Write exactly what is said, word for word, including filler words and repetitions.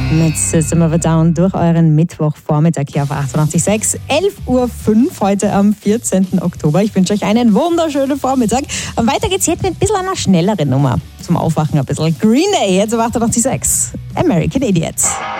Mit System of a Down durch euren Mittwochvormittag hier auf achtundachtzig Komma sechs. elf Uhr fünf heute am vierzehnten Oktober. Ich wünsche euch einen wunderschönen Vormittag. Und weiter geht's jetzt mit ein bisschen einer schnelleren Nummer. Zum Aufwachen ein bisschen. Green Day, jetzt auf achtundachtzig Komma sechs. American Idiot.